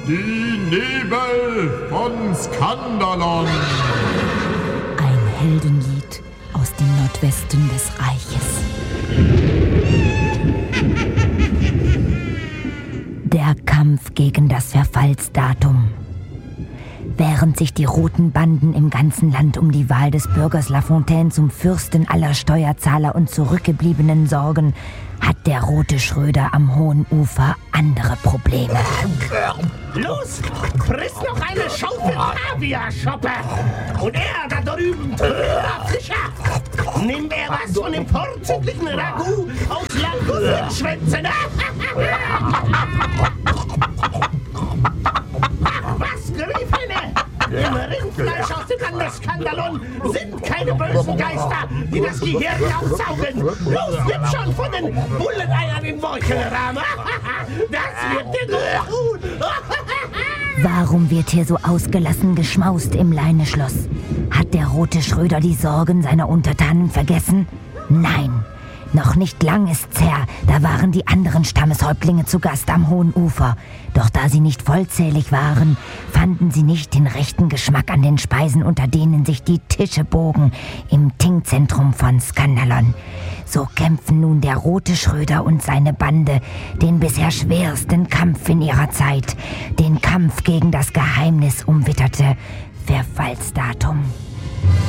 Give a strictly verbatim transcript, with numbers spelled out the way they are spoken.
Die Nebel von Skandalon. Ein Heldenlied aus dem Nordwesten des Reiches. Der Kampf gegen das Verfallsdatum. Während sich die roten Banden im ganzen Land um die Wahl des Bürgers Lafontaine zum Fürsten aller Steuerzahler und Zurückgebliebenen sorgen, hat der rote Schröder am Hohen Ufer andere Probleme. Los, friss noch eine Schaufel Kaviar-Schoppe. Und er da drüben, Fischer. Nimm er was von dem vorzüglichen Ragout aus Langoustschwänzen. Was, Griffene? Im Rindfleisch aus dem Lande Skandalon sind keine bösen Geister, die das Gehirn aufsaugen. Los, nimm schon von den Bulleneiern im Wolkenrahmen. Das wird dir gut tun. Warum wird hier so ausgelassen geschmaust im Leineschloss? Hat der rote Schröder die Sorgen seiner Untertanen vergessen? Nein, noch nicht lang ist's her, da waren die anderen Stammeshäuptlinge zu Gast am Hohen Ufer. Doch da sie nicht vollzählig waren, fanden sie nicht den rechten Geschmack an den Speisen, unter denen sich die Tische bogen im Ting-Zentrum von Skandalon. So kämpfen nun der rote Schröder und seine Bande den bisher schwersten Kampf in ihrer Zeit, den Kampf gegen das geheimnisumwitterte Verfallsdatum.